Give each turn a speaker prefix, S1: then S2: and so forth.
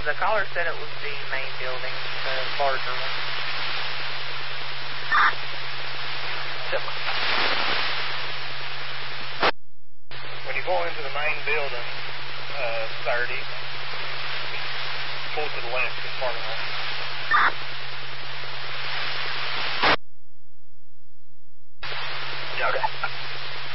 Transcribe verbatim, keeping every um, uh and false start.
S1: The caller said it was the main building, the larger one.
S2: When you go into the main building, uh, Saturday, pull to the left, it's parking lot.